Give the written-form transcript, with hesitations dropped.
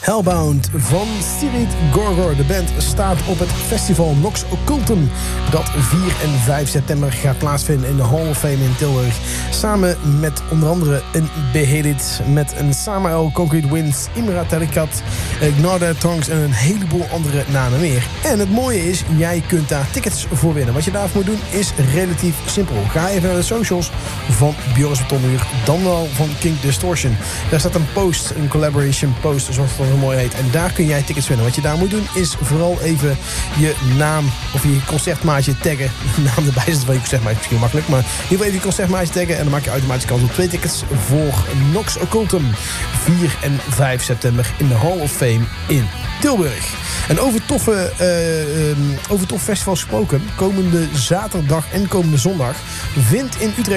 Hellbound van Sirit Gorgor. De band staat op het festival Nox Occultum, dat 4 en 5 september gaat plaatsvinden in de Hall of Fame in Tilburg. Samen met onder andere een Behelit, met een Samael, Concrete Winds, Imra Tarikat, Gnarda Tongues en een heleboel andere namen meer. En het mooie is, jij kunt daar tickets voor winnen. Wat je daarvoor moet doen is relatief simpel. Ga even naar de socials van Bjoris Betonmuur, dan wel van King Distortion. Daar staat een post, een collaboration post, zoals het dan zo mooi heet. En daar kun jij tickets winnen. Wat je daar moet doen is vooral even je naam of je concertmaatje taggen. De naam erbij zit, wel je concertmaatje misschien makkelijk. Maar in ieder geval even je concertmaatje taggen en dan maak je automatisch kans op 2 tickets voor Nox Occultum. 4 en 5 september in de Hall of Fame in Tilburg. En over tof festival gesproken, komende zaterdag en komende zondag vindt in Utrecht